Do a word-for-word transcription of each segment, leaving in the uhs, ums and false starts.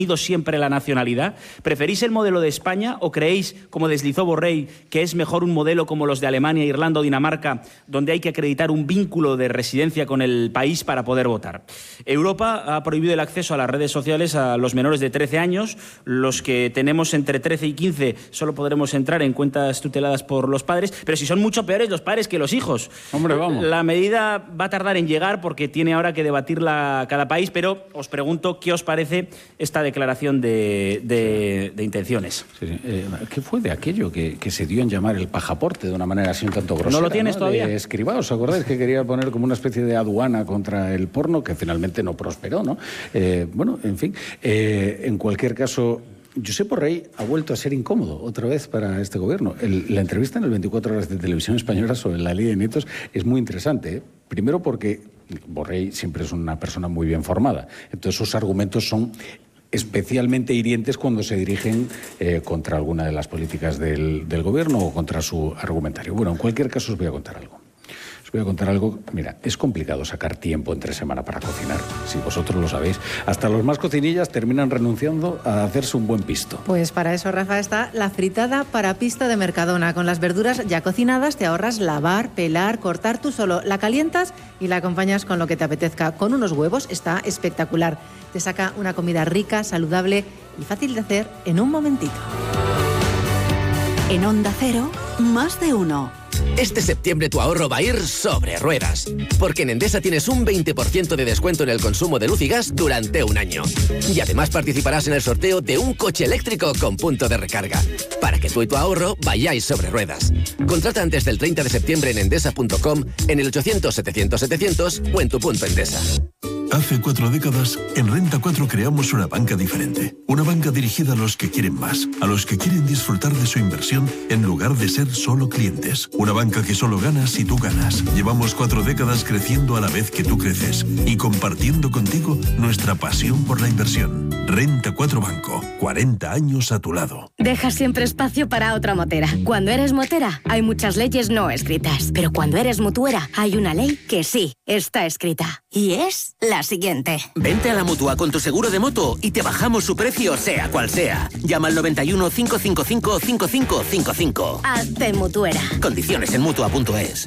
siempre la nacionalidad? ¿Preferís el modelo de España o creéis, como deslizó Borrell, que es mejor un modelo como los de Alemania, Irlanda o Dinamarca, donde hay que acreditar un vínculo de residencia con el país para poder votar? Europa ha prohibido el acceso a las redes sociales a los menores de trece años. Los que tenemos entre trece y quince solo podremos entrar en cuentas tuteladas por los padres, pero si son mucho peores los padres que los hijos. Hombre, vamos. La medida va a tardar en llegar porque tiene ahora que debatirla cada país, pero os pregunto qué os parece esta declaración de, de, de intenciones. Sí, sí. Eh, ¿Qué fue de aquello que, que se dio en llamar el pasaporte de una manera así un tanto grosera? ¿No lo tienes, ¿no?, todavía? De Escribá, ¿os acordáis que quería poner como una especie de aduana contra el porno, que finalmente no prosperó, ¿no? Eh, bueno, en fin, eh, en cualquier caso, Josep Borrell ha vuelto a ser incómodo otra vez para este gobierno. El, la entrevista en el veinticuatro horas de Televisión Española sobre la ley de nietos es muy interesante, ¿eh? Primero porque Borrell siempre es una persona muy bien formada, entonces sus argumentos son especialmente hirientes cuando se dirigen eh, contra alguna de las políticas del, del gobierno o contra su argumentario. Bueno, en cualquier caso os voy a contar algo. Os voy a contar algo. Mira, es complicado sacar tiempo entre semana para cocinar, si vosotros lo sabéis. Hasta los más cocinillas terminan renunciando a hacerse un buen pisto. Pues para eso, Rafa, está la fritada para pista de Mercadona. Con las verduras ya cocinadas te ahorras lavar, pelar, cortar. Tú solo la calientas y la acompañas con lo que te apetezca. Con unos huevos está espectacular. Te saca una comida rica, saludable y fácil de hacer en un momentito. En Onda Cero, más de uno. Este septiembre tu ahorro va a ir sobre ruedas, porque en Endesa tienes un veinte por ciento de descuento en el consumo de luz y gas durante un año. Y además participarás en el sorteo de un coche eléctrico con punto de recarga, para que tú y tu ahorro vayáis sobre ruedas. Contrata antes del treinta de septiembre en endesa punto com, en el ochocientos setecientos setecientos o en tu punto Endesa. Hace cuatro décadas, en Renta cuatro creamos una banca diferente. Una banca dirigida a los que quieren más, a los que quieren disfrutar de su inversión en lugar de ser solo clientes. Una banca que solo gana si tú ganas. Llevamos cuatro décadas creciendo a la vez que tú creces y compartiendo contigo nuestra pasión por la inversión. Renta cuatro Banco, cuarenta años a tu lado. Deja siempre espacio para otra motera. Cuando eres motera, hay muchas leyes no escritas. Pero cuando eres mutuera, hay una ley que sí está escrita. Y es la siguiente. Vente a la Mutua con tu seguro de moto y te bajamos su precio sea cual sea. Llama al noventa y uno, cinco cinco cinco, cinco cinco cinco cinco. Hazte mutuera. Condiciones en mutua punto es.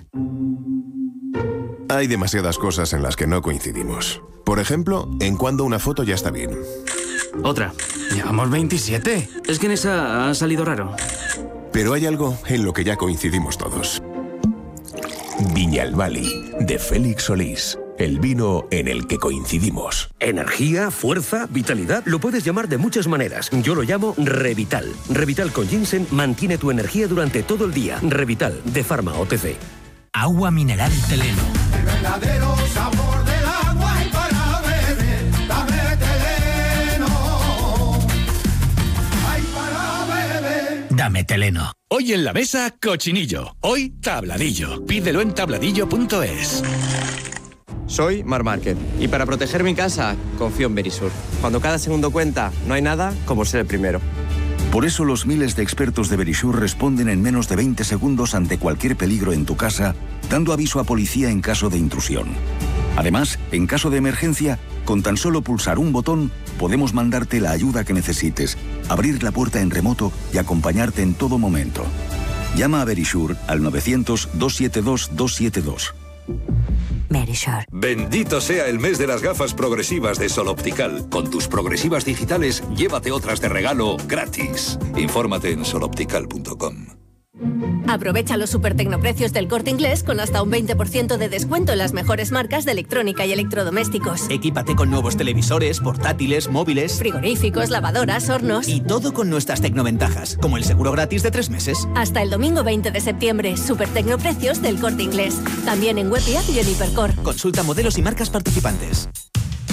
Hay demasiadas cosas en las que no coincidimos. Por ejemplo, en cuando una foto ya está bien. Otra. Llevamos veintisiete. Es que en esa ha salido raro. Pero hay algo en lo que ya coincidimos todos. Viñalbali, de Félix Solís. El vino en el que coincidimos. Energía, fuerza, vitalidad, lo puedes llamar de muchas maneras. Yo lo llamo Revital. Revital con ginseng mantiene tu energía durante todo el día. Revital, de Pharma O T C. Agua mineral Teleno. El verdadero sabor del agua y para beber, dame Teleno. Ay, para beber. Dame Teleno. Hoy en la mesa, cochinillo. Hoy, tabladillo. Pídelo en tabladillo punto es. Soy Mar Márquez y para proteger mi casa confío en Verisur. Cuando cada segundo cuenta, no hay nada como ser el primero. Por eso los miles de expertos de Verisur responden en menos de veinte segundos ante cualquier peligro en tu casa, dando aviso a policía en caso de intrusión. Además, en caso de emergencia, con tan solo pulsar un botón, podemos mandarte la ayuda que necesites, abrir la puerta en remoto y acompañarte en todo momento. Llama a Verisur al novecientos, doscientos setenta y dos, doscientos setenta y dos. Verisur. Bendito sea el mes de las gafas progresivas de Sol Optical. Con tus progresivas digitales, llévate otras de regalo gratis. Infórmate en sol optical punto com. Aprovecha los super tecnoprecios del Corte Inglés con hasta un veinte por ciento de descuento en las mejores marcas de electrónica y electrodomésticos. Equípate con nuevos televisores, portátiles, móviles, frigoríficos, lavadoras, hornos. Y todo con nuestras tecnoventajas, como el seguro gratis de tres meses. Hasta el domingo veinte de septiembre, super tecnoprecios del Corte Inglés. También en web y app y en Hipercor. Consulta modelos y marcas participantes.